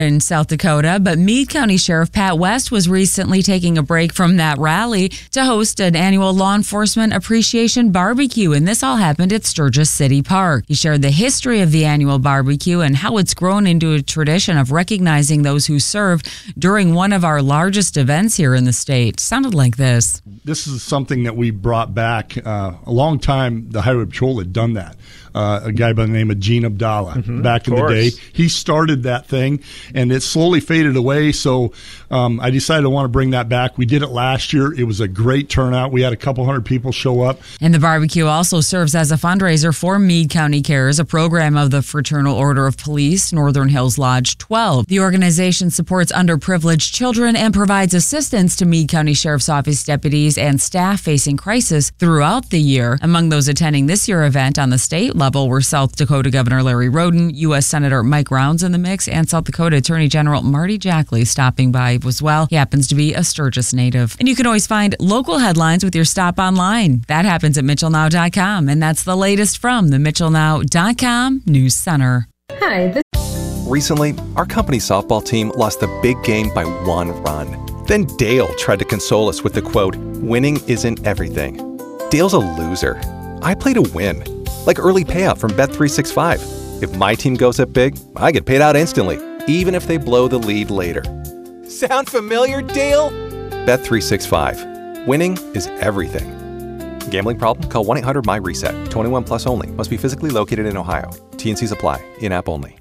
in South Dakota, but Meade County Sheriff Pat West was recently taking a break from that rally to host an annual law enforcement appreciation barbecue, and this all happened at Sturgis City Park. He shared the history of the annual barbecue and how it's grown into a tradition of recognizing those who served during one of our largest events here in the state. Sounded like this. This is something that we brought back a long time. The Highway Patrol had done that. A guy by the name of Gene Abdallah back in the day. He started that thing, and it slowly faded away. So I decided I want to bring that back. We did it last year. It was a great turnout. We had a couple hundred people show up. And the barbecue also serves as a fundraiser for Meade County Cares, a program of the Fraternal Order of Police, Northern Hills Lodge 12. The organization supports underprivileged children and provides assistance to Meade County Sheriff's Office deputies and staff facing crisis throughout the year. Among those attending this year's event on the state level were South Dakota Governor Larry Roden, U.S. Senator Mike Rounds in the mix, and South Dakota Attorney General Marty Jackley stopping by as well. He happens to be a Sturgis native. And you can always find local headlines with your stop online. That happens at MitchellNow.com, and that's the latest from the MitchellNow.com News Center. Hi. Recently, our company softball team lost the big game by 1 run. Then Dale tried to console us with the quote, "Winning isn't everything." Dale's a loser. I play to win, like early payout from Bet365. If my team goes up big, I get paid out instantly, even if they blow the lead later. Sound familiar, Dale? Bet365. Winning is everything. Gambling problem? Call 1-800-MY-RESET. 21 plus only. Must be physically located in Ohio. T&Cs apply. In-app only.